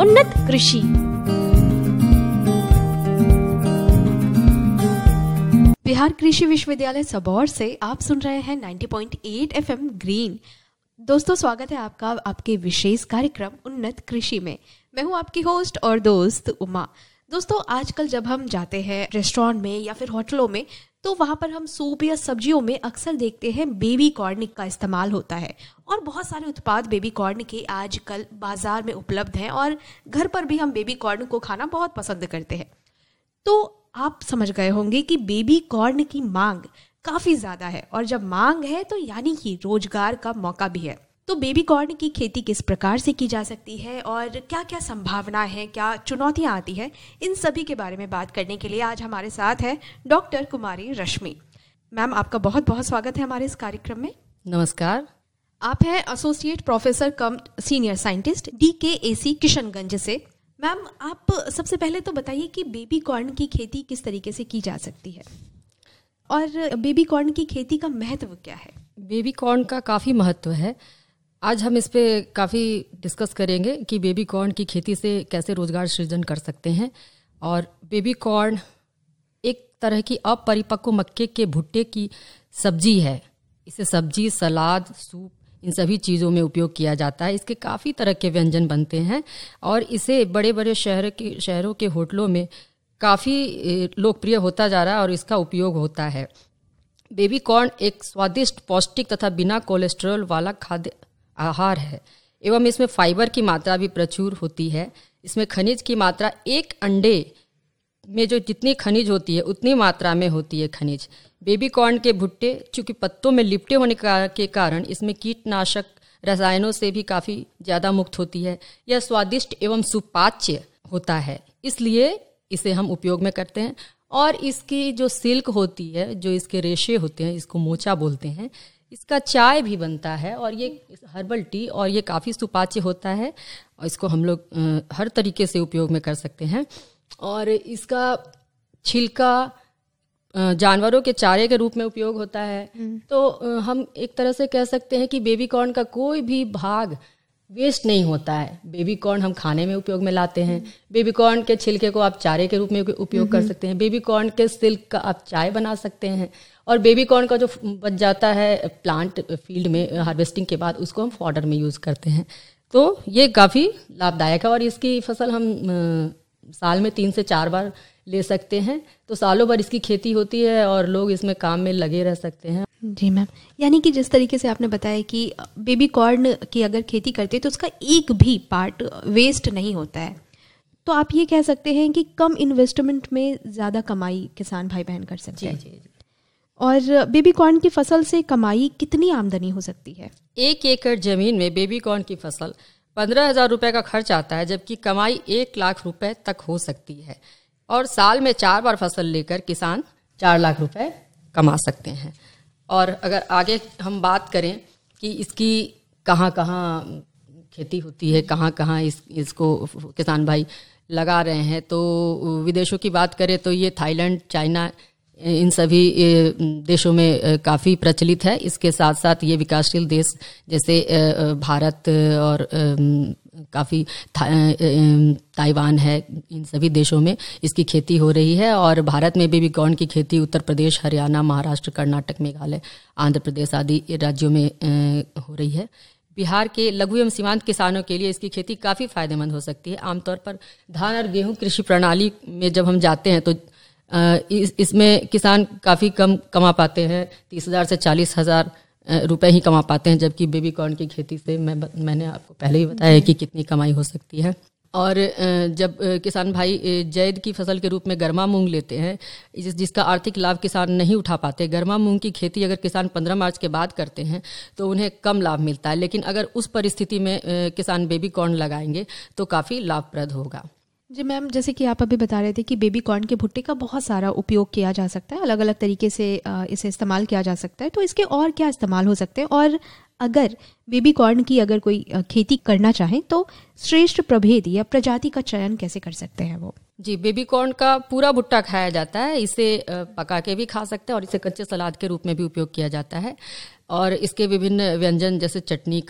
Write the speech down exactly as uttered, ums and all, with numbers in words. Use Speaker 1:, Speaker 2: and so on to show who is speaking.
Speaker 1: उन्नत कृषि। बिहार कृषि विश्वविद्यालय सबौर से आप सुन रहे हैं नब्बे पॉइंट आठ एफएम ग्रीन। दोस्तों, स्वागत है आपका आपके विशेष कार्यक्रम उन्नत कृषि में। मैं हूं आपकी होस्ट और दोस्त उमा। दोस्तों, आजकल जब हम जाते हैं रेस्टोरेंट में या फिर होटलों में, तो वहाँ पर हम सूप या सब्जियों में अक्सर देखते हैं बेबी कॉर्न का इस्तेमाल होता है। और बहुत सारे उत्पाद बेबी कॉर्न के आजकल बाजार में उपलब्ध हैं और घर पर भी हम बेबी कॉर्न को खाना बहुत पसंद करते हैं। तो आप समझ गए होंगे कि बेबी कॉर्न की मांग काफ़ी ज़्यादा है, और जब मांग है तो यानी कि रोजगार का मौका भी है। तो बेबी कॉर्न की खेती किस प्रकार से की जा सकती है और क्या क्या संभावना है, क्या चुनौतियां आती है, इन सभी के बारे में बात करने के लिए आज हमारे साथ है डॉक्टर कुमारी रश्मि। मैम, आपका बहुत बहुत स्वागत है हमारे इस कार्यक्रम में।
Speaker 2: नमस्कार।
Speaker 1: आप हैं एसोसिएट प्रोफेसर कम सीनियर साइंटिस्ट डी के ए सी किशनगंज से। मैम, आप सबसे पहले तो बताइए कि बेबी कॉर्न की खेती किस तरीके से की जा सकती है और बेबी कॉर्न की खेती का महत्व क्या है?
Speaker 2: बेबी कॉर्न का काफ़ी महत्व है। आज हम इस पे काफ़ी डिस्कस करेंगे कि बेबी कॉर्न की खेती से कैसे रोजगार सृजन कर सकते हैं। और बेबी कॉर्न एक तरह की अपरिपक्व मक्के के भुट्टे की सब्जी है। इसे सब्जी, सलाद, सूप, इन सभी चीज़ों में उपयोग किया जाता है। इसके काफ़ी तरह के व्यंजन बनते हैं और इसे बड़े बड़े शहर के शहरों के होटलों में काफ़ी लोकप्रिय होता जा रहा है और इसका उपयोग होता है। बेबी कॉर्न एक स्वादिष्ट, पौष्टिक तथा बिना कोलेस्ट्रॉल वाला खाद्य आहार है एवं इसमें फाइबर की मात्रा भी प्रचुर होती है। इसमें खनिज की मात्रा एक अंडे में जो जितनी खनिज होती है उतनी मात्रा में होती है खनिज। बेबी कॉर्न के भुट्टे चूँकि पत्तों में लिपटे होने के कारण इसमें कीटनाशक रसायनों से भी काफ़ी ज़्यादा मुक्त होती है। यह स्वादिष्ट एवं सुपाच्य होता है, इसलिए इसे हम उपयोग में करते हैं। और इसकी जो सिल्क होती है, जो इसके रेशे होते हैं, इसको मोचा बोलते हैं, इसका चाय भी बनता है और ये हर्बल टी, और ये काफ़ी सुपाच्य होता है और इसको हम लोग हर तरीके से उपयोग में कर सकते हैं। और इसका छिलका जानवरों के चारे के रूप में उपयोग होता है। तो हम एक तरह से कह सकते हैं कि बेबी कॉर्न का कोई भी भाग वेस्ट नहीं होता है। बेबी कॉर्न हम खाने में उपयोग में लाते हैं। बेबी कॉर्न के छिलके को आप चारे के रूप में उपयोग कर सकते हैं। बेबी कॉर्न के सिल्क का आप चाय बना सकते हैं। और बेबी कॉर्न का जो बच जाता है प्लांट फील्ड में हार्वेस्टिंग के बाद, उसको हम फॉडर में यूज़ करते हैं। तो ये काफ़ी लाभदायक है और इसकी फसल हम साल में तीन से चार बार ले सकते हैं। तो सालों भर इसकी खेती होती है और लोग इसमें काम में लगे रह सकते हैं।
Speaker 1: जी मैम, यानी कि जिस तरीके से आपने बताया कि बेबी कॉर्न की अगर खेती करते हैं तो उसका एक भी पार्ट वेस्ट नहीं होता है, तो आप ये कह सकते हैं कि कम इन्वेस्टमेंट में ज़्यादा कमाई किसान भाई बहन कर सकते हैं।
Speaker 2: जी जी।
Speaker 1: और बेबी कॉर्न की फसल से कमाई कितनी आमदनी हो सकती है?
Speaker 2: एक एकड़ जमीन में बेबी कॉर्न की फसल पंद्रह हजार रुपये का खर्च आता है, जबकि कमाई एक लाख रुपए तक हो सकती है। और साल में चार बार फसल लेकर किसान चार लाख रुपए कमा सकते हैं। और अगर आगे हम बात करें कि इसकी कहाँ कहाँ खेती होती है, कहाँ कहाँ इस इसको किसान भाई लगा रहे हैं, तो विदेशों की बात करें तो ये थाईलैंड, चाइना, इन सभी देशों में काफ़ी प्रचलित है। इसके साथ साथ ये विकासशील देश जैसे भारत और काफ़ी ताइवान है, इन सभी देशों में इसकी खेती हो रही है। और भारत में बेबी कॉर्न की खेती उत्तर प्रदेश, हरियाणा, महाराष्ट्र, कर्नाटक, मेघालय, आंध्र प्रदेश आदि राज्यों में हो रही है। बिहार के लघु एवं सीमांत किसानों के लिए इसकी खेती काफ़ी फायदेमंद हो सकती है। आमतौर पर धान और गेहूं कृषि प्रणाली में जब हम जाते हैं तो इस इसमें किसान काफ़ी कम कमा पाते हैं, तीस हज़ार से चालीस हज़ार रुपये ही कमा पाते हैं, जबकि बेबी कॉर्न की खेती से मैं मैंने आपको पहले ही बताया कि कितनी कमाई हो सकती है। और जब किसान भाई जैद की फसल के रूप में गर्मा मूंग लेते हैं, जिस जिसका आर्थिक लाभ किसान नहीं उठा पाते, गर्मा मूंग की खेती अगर किसान पंद्रह मार्च के बाद करते हैं तो उन्हें कम लाभ मिलता है। लेकिन अगर उस परिस्थिति में किसान बेबी कॉर्न लगाएंगे तो काफ़ी लाभप्रद होगा।
Speaker 1: जी मैम, जैसे कि आप अभी बता रहे थे कि बेबी कॉर्न के भुट्टे का बहुत सारा उपयोग किया जा सकता है, अलग अलग तरीके से इसे इस्तेमाल किया जा सकता है, तो इसके और क्या इस्तेमाल हो सकते हैं? और अगर बेबी कॉर्न की अगर कोई खेती करना चाहे तो श्रेष्ठ प्रभेद या प्रजाति का चयन कैसे कर सकते हैं वो?
Speaker 2: जी, बेबी कॉर्न का पूरा भुट्टा खाया जाता है। इसे पका के भी खा सकते हैं और इसे कच्चे सलाद के रूप में भी उपयोग किया जाता है। और इसके विभिन्न व्यंजन जैसे चटनी